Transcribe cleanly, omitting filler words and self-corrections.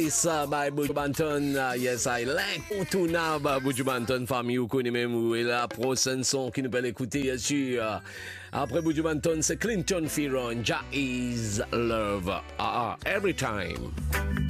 Sa by Buju Banton, yes I like Outuna by Buju Banton, famille ou connaît même où est la prochaine son qui nous peut l'écouter bien sûr. Après Buju Banton, c'est Clinton Fearon, Ja is Love, every time.